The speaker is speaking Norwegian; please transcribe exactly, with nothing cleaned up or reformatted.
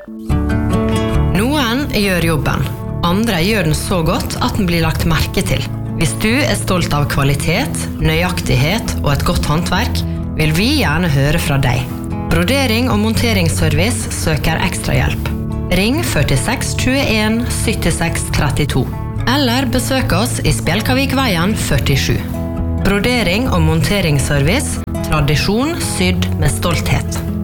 Noen gjør jobben, andre gjør den så godt at den blir lagt merke til. Hvis du er stolt av kvalitet, nøyaktighet og et godt håndverk, vil vi gjerne høre fra deg. Brodering og monteringsservice søker ekstra hjelp. Ring førtiseks tjueen syttiseks trettito, eller besøk oss i Spjelkavikveien førtisju. Brodering og monteringsservice, tradisjon sydd med stolthet.